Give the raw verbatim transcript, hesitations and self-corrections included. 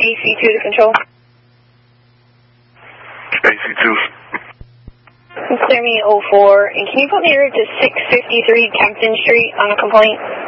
A C two to control. A C two. Clear me oh four, and can you put me through to six fifty-three Kempton Street on a complaint?